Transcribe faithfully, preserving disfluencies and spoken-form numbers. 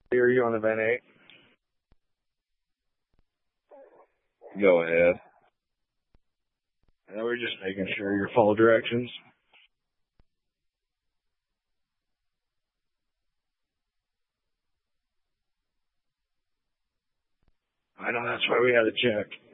Are you on the Van eight? Go ahead. No, we're just making sure you follow directions. I know, that's why we had to check.